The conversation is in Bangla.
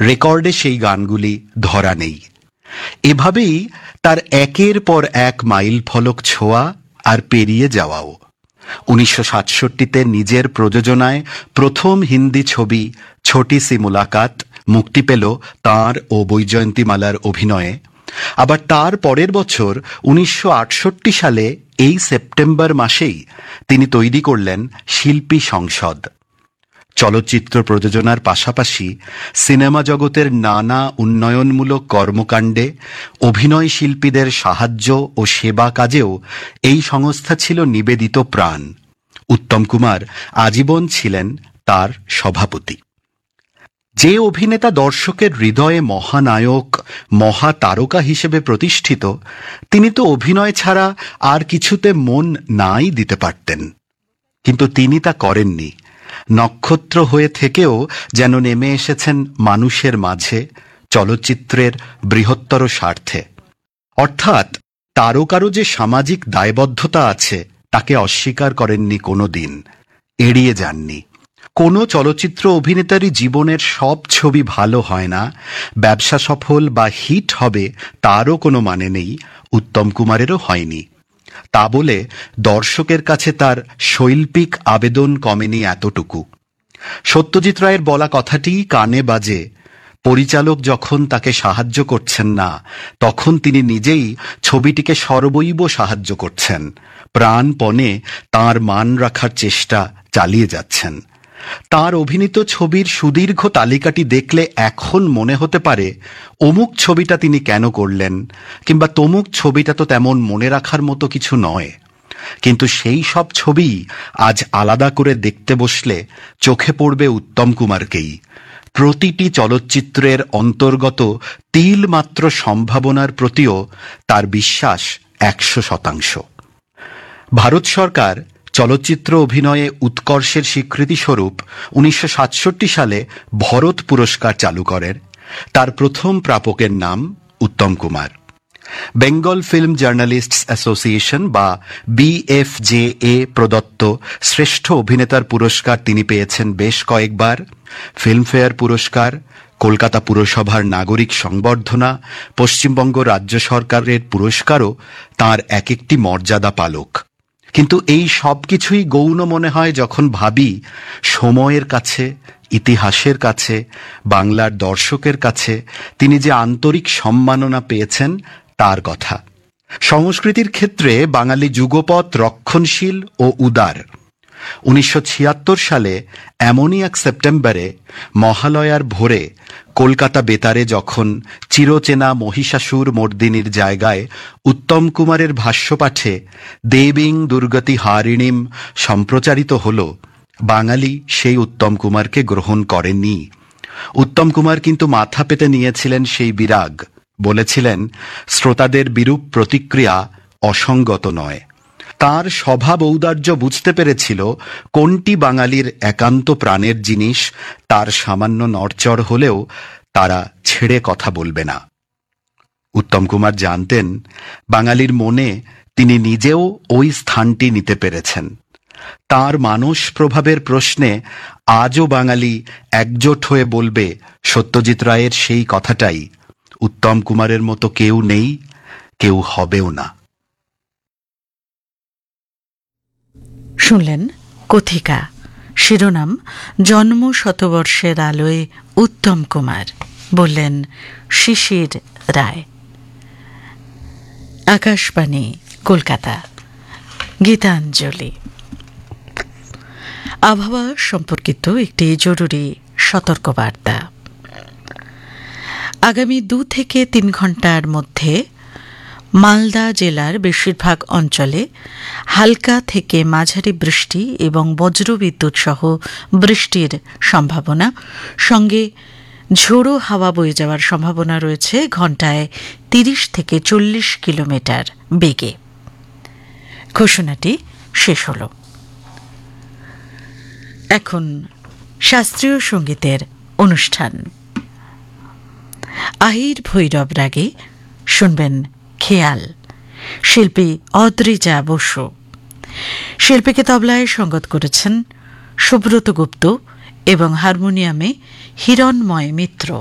রেকর্ডে সেই গানগুলি ধরা নেই। এভাবেই তার একের পর এক মাইল ফলক ছোঁয়া আর পেরিয়ে যাওয়াও। 1967-তে নিজের প্রযোজনায় প্রথম হিন্দি ছবি ছোটি সি মুলাকাত মুক্তি পেল তাঁর ও বৈজয়ন্তীমালার অভিনয়ে। আবার তার পরের বছর 1968 সালে এই সেপ্টেম্বর মাসেই তিনি তৈরি করলেন শিল্পী সংসদ। চলচ্চিত্র প্রযোজনার পাশাপাশি সিনেমা জগতের নানা উন্নয়নমূলক কর্মকাণ্ডে, অভিনয় শিল্পীদের সাহায্য ও সেবা কাজেও এই সংস্থা ছিল নিবেদিত প্রাণ। উত্তম কুমার আজীবন ছিলেন তার সভাপতি। যে অভিনেতা দর্শকের হৃদয়ে মহানায়ক, মহাতারকা হিসেবে প্রতিষ্ঠিত, তিনি তো অভিনয় ছাড়া আর কিছুতে মন নাই দিতে পারতেন। কিন্তু তিনি তা করেননি। নক্ষত্র হয়ে থেকেও যেন নেমে এসেছেন মানুষের মাঝে, চলচ্চিত্রের বৃহত্তর স্বার্থে। অর্থাৎ তারকারও যে সামাজিক দায়বদ্ধতা আছে তাকে অস্বীকার করেননি কোনো দিন, এড়িয়ে যাননি। কোনো চলচ্চিত্র অভিনেতারই জীবনের সব ছবি ভালো হয় না, ব্যবসা সফল বা হিট হবে তারও কোনো মানে নেই, উত্তম কুমারেরও হয়নি। তা বলে দর্শকের কাছে তার শৈল্পিক আবেদন কমেনি এতটুকু। সত্যজিৎ রায়ের বলা কথাটি কানে বাজে, পরিচালক যখন তাকে সাহায্য করছেন না, তখন তিনি নিজেই ছবিটিকে সর্বৈব সাহায্য করছেন, প্রাণপণে তাঁর মান রাখার চেষ্টা চালিয়ে যাচ্ছেন। তার অভিনীত ছবির সুদীর্ঘ তালিকাটি দেখলে এখন মনে হতে পারে অমুক ছবিটা তিনি কেন করলেন, কিংবা তমুক ছবিটা তো তেমন মনে রাখার মতো কিছু নয়। কিন্তু সেই সব ছবি আজ আলাদা করে দেখতে বসলে চোখে পড়বে উত্তম কুমারকেই। প্রতিটি চলচ্চিত্রের অন্তর্গত তিল মাত্র সম্ভাবনার প্রতিও তার বিশ্বাস 100%। ভারত সরকার চলচ্চিত্র অভিনয়ে উৎকর্ষের স্বীকৃতিস্বরূপ 1967 সালে ভরত পুরস্কার চালু করেন। তার প্রথম প্রাপকের নাম Uttam Kumar. Bengal film journalists association বা BFJA প্রদত্ত শ্রেষ্ঠ অভিনেতার পুরস্কার তিনি পেয়েছেন বেশ কয়েকবার। ফিল্মফেয়ার পুরস্কার, কলকাতা পুরসভার নাগরিক সংবর্ধনা, পশ্চিমবঙ্গ রাজ্য সরকারের পুরস্কারও তাঁর এক একটি মর্যাদা পালক। কিন্তু এই সব কিছুই গৌণ মনে হয় যখন ভাবি সময়ের কাছে, ইতিহাসের কাছে, বাংলার দর্শকের কাছে তিনি যে আন্তরিক সম্মাননা পেয়েছেন তার কথা। সংস্কৃতির ক্ষেত্রে বাঙালি যুগপৎ রক্ষণশীল ও উদার। 1976 সালে এমনই এক সেপ্টেম্বরে মহালয়ার ভোরে কলকাতা বেতারে যখন চিরচেনা মহিষাসুর মর্দিনীর জায়গায় উত্তম কুমারের ভাষ্যপাঠে দেবীং দুর্গতি হারিণীম সম্প্রচারিত হল, বাঙালি সেই উত্তম কুমারকে গ্রহণ করেননি। উত্তম কুমার কিন্তু মাথা পেতে নিয়েছিলেন সেই বিরাগ, বলেছিলেন শ্রোতাদের বিরূপ প্রতিক্রিয়া অসঙ্গত নয়। তার স্বভাব ঔদার্য বুঝতে পেরেছিল কোনটি বাঙালির একান্ত প্রাণের জিনিস, তার সামান্য নড়চড় হলেও তারা ছেড়ে কথা বলবে না। উত্তম কুমার জানতেন বাঙালির মনে তিনি নিজেও ওই স্থানটি নিতে পেরেছেন। তার মানস প্রভাবের প্রশ্নে আজও বাঙালি একজোট হয়ে বলবে সত্যজিৎ রায়ের সেই কথাটাই, উত্তম কুমারের মতো কেউ নেই, কেউ হবেও না। শুনলেন কথিকা, শিরোনাম জন্ম শতবর্ষের আলোয় উত্তম কুমার, বললেন শিশির রায়। আকাশবাণী কলকাতা। গীতাঞ্জলি। আবহাওয়া সম্পর্কিত একটি জরুরি সতর্কবার্তা। আগামী 2 থেকে 3 ঘন্টার মধ্যে মালদা জেলার বেশিরভাগ অঞ্চলে হালকা থেকে মাঝারি বৃষ্টি এবং বজ্রবিদ্যুৎ সহ বৃষ্টির সম্ভাবনা, সঙ্গে ঝোড়ো হাওয়া বয়ে যাওয়ার সম্ভাবনা রয়েছে ঘণ্টায় 30 থেকে 40 কিলোমিটার বেগে। ঘোষণাটি শেষ হল। এখন শাস্ত্রীয় সঙ্গীতের অনুষ্ঠান। আহির ভৈরব রাগে শুনবেন খেয়াল, শিল্পী অদ্রিজা বসু। শিল্পীকে তবলায় সঙ্গত করেছেন সুব্রত গুপ্ত এবং হারমোনিয়ামে হিরণময় মিত্র।